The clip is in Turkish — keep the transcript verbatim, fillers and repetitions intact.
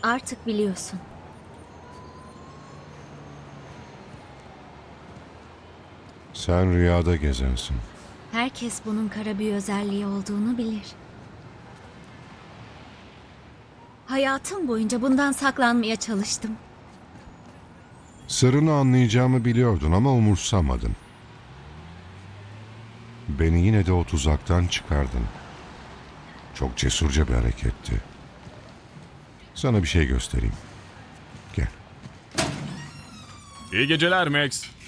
Artık biliyorsun. Sen rüyada gezensin. Herkes bunun kara bir özelliği olduğunu bilir. Hayatım boyunca bundan saklanmaya çalıştım. Sırrını anlayacağımı biliyordun ama umursamadın. Beni yine de o tuzaktan çıkardın. Çok cesurca bir hareketti. Sana bir şey göstereyim. Gel. İyi geceler Max.